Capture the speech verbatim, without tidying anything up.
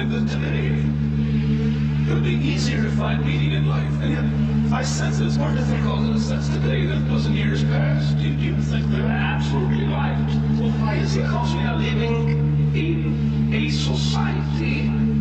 believe that today it would be easier to find meaning in life, and yet I sense it's more difficult in a sense today than it was in years past. Do, do you think that? You're absolutely right. Well, why is that? Because we are living in a society